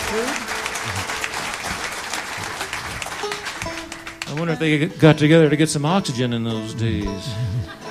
I wonder if they got together to get some oxygen in those days.